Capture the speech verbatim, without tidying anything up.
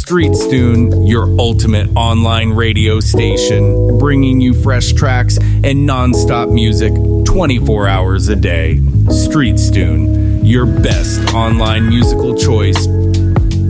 StreetStune, your ultimate online radio station, bringing you fresh tracks and non-stop music twenty-four hours a day. StreetStune, your best online musical choice